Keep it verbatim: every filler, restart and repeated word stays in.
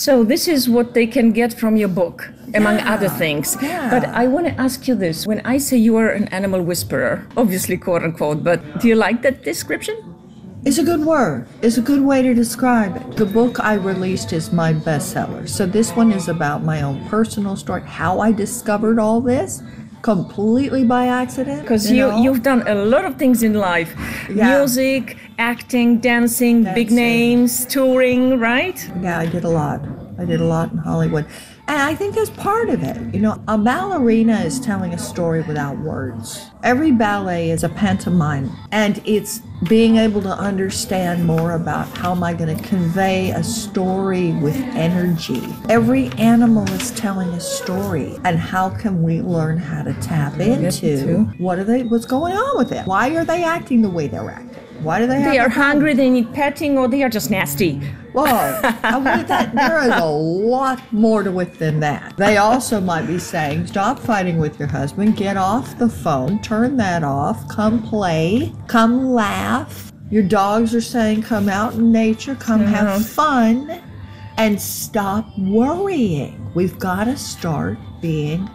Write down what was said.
So this is what they can get from your book, among Yeah, other things. yeah. But I want to ask you this. When I say you are an animal whisperer, obviously quote unquote, but do you like that description? It's a good word. It's a good way to describe it. The book I released is my bestseller. So this one is about my own personal story, how I discovered all this completely by accident. Because you you, know? you've done a lot of things in life. Yeah. Music, acting, dancing, big Dancing. names, touring, right? Yeah, I did a lot. I did a lot in Hollywood. And I think that's part of it. You know, a ballerina is telling a story without words. Every ballet is a pantomime, and it's being able to understand more about how am I going to convey a story with energy. Every animal is telling a story, and how can we learn how to tap into what are they, what's going on with it? Why are they acting the way they're acting? Why do they have They are a problem? hungry, they need petting, or they are just nasty. Whoa, I mean, that, there is a lot more to it than that. They also might be saying, stop fighting with your husband, get off the phone, turn that off, come play, come laugh. Your dogs are saying, come out in nature, come have fun, and stop worrying. We've got to start being